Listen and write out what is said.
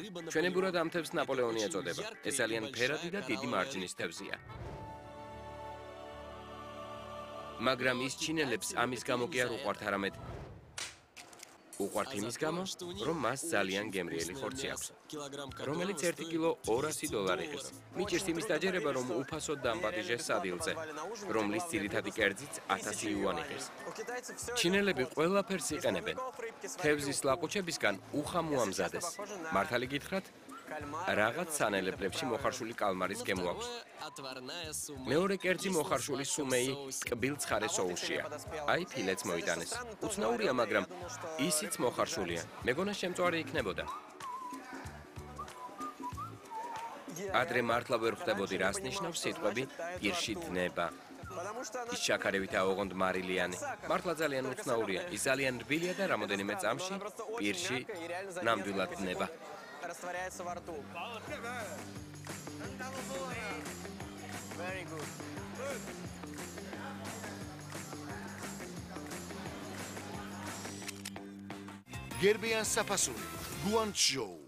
ჩვენებურად ამ თევზს ნაპოლეონი ეწოდება. ეს ძალიან ფერადი და დიდი მარჯნის თევზია. მაგრამ ის ჩინელებს ამის გამო კი არ უყვართ არამედ უყვართ იმის გამო, რომ მას ძალიან გემრიელი ხორცი აქვს, რომელიც 1 კილო $200 იღებს. მიჭირს იმის დაჯერება, რომ უფასოდ დამპატიჟეს სადილზე, რომლის ძირითადი კერძიც 1000 იუანი იღებს. ჩინელები ყველაფერს იყენებენ. თევზის ლაყუჩებისგან უხა მოამზადეს. მართალი გითხრათ? რაღაც სანელებლებში მოხარშული კალმარის გემო აქვს. მეორე კერძი მოხარშული სუმეი ტკბილ ცხარე სოუსშია. აი ფილეც მოიტანეს. უცნაურია, მაგრამ ისიც მოხარშულია. მეგონა შემწვარი იქნებოდა. ადრე მართლა ვერ ხვდებოდი, რას ნიშნავს სიტყვები პირში დნება. ის შაქარებითაა ოღონდ მარილიანი. მართლა ძალიან უცნაურია. ის ძალიან რბილია და რამოდენიმე წამში პირში ნამდვილად დნება. Растворяется во рту. Very good. Гербиян Сапасури, Гуанчжоу.